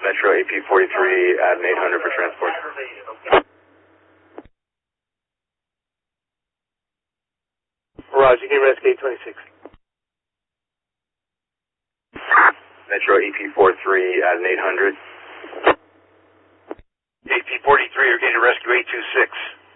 Metro AP43 at an 800 for transport. Roger, you can rescue 826. Metro AP43 at an 800. AP43, you're getting rescue 826.